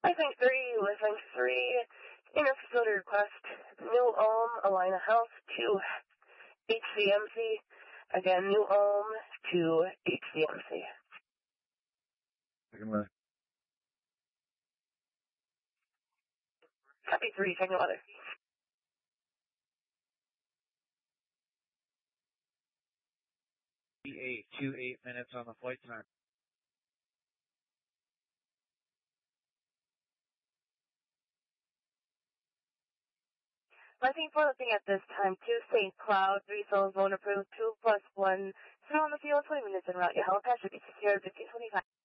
License 3, License 3, inter-facility request, New Ulm, Alina House to HCMC. Again, New Ulm to HCMC. Second weather. Copy 3, second weather. E8, 28 minutes on the flight time. Lighting for looking at this time, 2 St. Cloud, 3 Souls, 1 approved, 2+1, still on the field, 20 minutes en route. Your helipad should be secured 1525.